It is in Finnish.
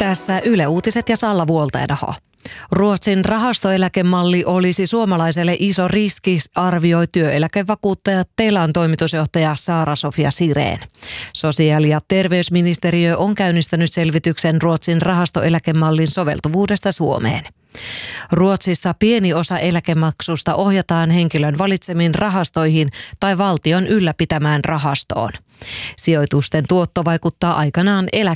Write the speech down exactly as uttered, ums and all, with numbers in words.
Tässä Yle Uutiset ja Salla Vuoltaedaho. Ruotsin rahastoeläkemalli olisi suomalaiselle iso riski, arvioi työeläkevakuuttaja Telan toimitusjohtaja Saara-Sofia Sirén. Sosiaali- ja terveysministeriö on käynnistänyt selvityksen Ruotsin rahastoeläkemallin soveltuvuudesta Suomeen. Ruotsissa pieni osa eläkemaksusta ohjataan henkilön valitsemiin rahastoihin tai valtion ylläpitämään rahastoon. Sijoitusten tuotto vaikuttaa aikanaan eläkkeelle.